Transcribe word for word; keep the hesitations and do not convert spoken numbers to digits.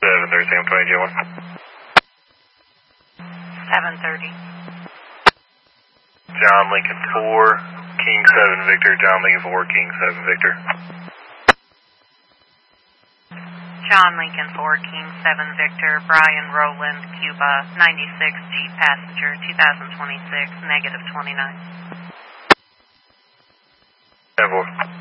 seven thirty, Sam twenty, J one. seven thirty. John Lincoln four, King seven Victor, John Lincoln four, King seven Victor. John Lincoln four, King seven Victor, Brian Rowland, Cuba, ninety-six, Jeep passenger, two thousand twenty-six, negative twenty-nine. ten four.